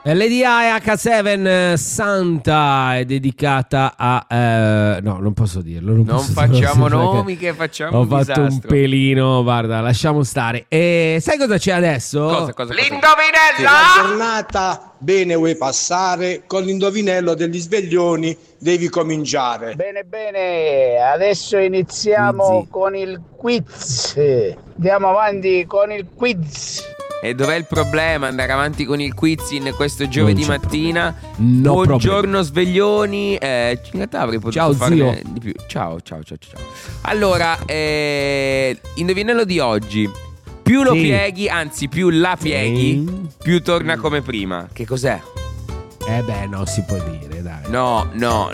L'EDA H7 Santa è dedicata a no, non posso dirlo, non facciamo nomi che facciamo un disastro. Ho fatto un pelino, guarda, lasciamo stare. E sai cosa c'è adesso? L'indovinello! La giornata bene vuoi passare, con l'indovinello degli sveglioni devi cominciare. Bene, adesso iniziamo con il quiz. Andiamo avanti con il quiz. E dov'è il problema andare avanti con il quiz in questo giovedì mattina? No, buongiorno sveglioni. In realtà avrei potuto farne di più. Ciao. Allora, indovinello di oggi. Più lo pieghi, anzi più la pieghi, più torna come prima. Che cos'è? No, si può dire, dai. No.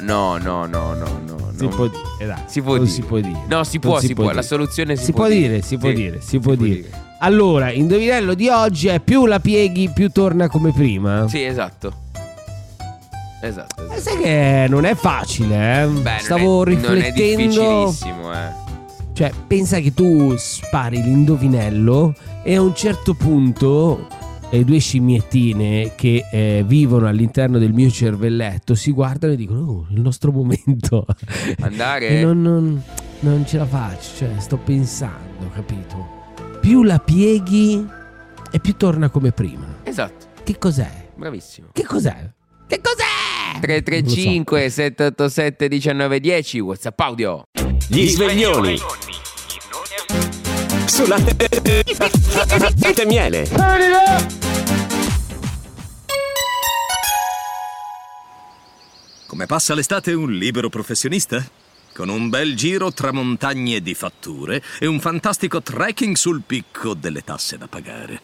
Si può dire, dai. Si può dire. No, si può. La soluzione si può dire. Si può dire. Allora, indovinello di oggi è più la pieghi, più torna come prima. Sì, esatto. Sai che non è facile, Beh, stavo riflettendo. Non è difficilissimo, Cioè, pensa che tu spari l'indovinello e a un certo punto le due scimmiettine che vivono all'interno del mio cervelletto si guardano e dicono: oh, il nostro momento. Andare. E non ce la faccio, cioè sto pensando, capito? Più la pieghi e più torna come prima. Esatto. Che cos'è? Bravissimo. Che cos'è? 335 787 1910 WhatsApp audio. Gli sveglioni sulla miele. Come passa l'estate un libero professionista? Con un bel giro tra montagne di fatture e un fantastico trekking sul picco delle tasse da pagare.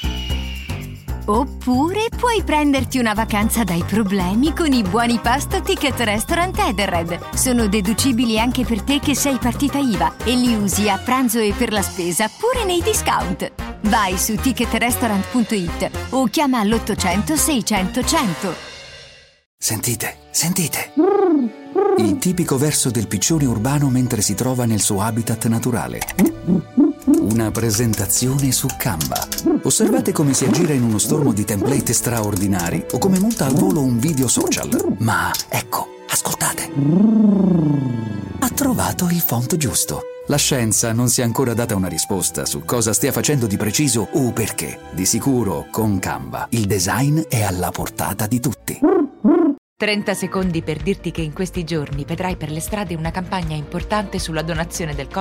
Oppure puoi prenderti una vacanza dai problemi con i buoni pasto Ticket Restaurant Edenred. Sono deducibili anche per te che sei partita IVA e li usi a pranzo e per la spesa pure nei discount. Vai su ticketrestaurant.it o chiama all'800 600 100. Sentite. Il tipico verso del piccione urbano mentre si trova nel suo habitat naturale. Una presentazione su Canva. Osservate come si aggira in uno stormo di template straordinari o come monta al volo un video social. Ma ecco, ascoltate. Ha trovato il font giusto. La scienza non si è ancora data una risposta su cosa stia facendo di preciso o perché. Di sicuro, con Canva, il design è alla portata di tutti. 30 secondi per dirti che in questi giorni vedrai per le strade una campagna importante sulla donazione del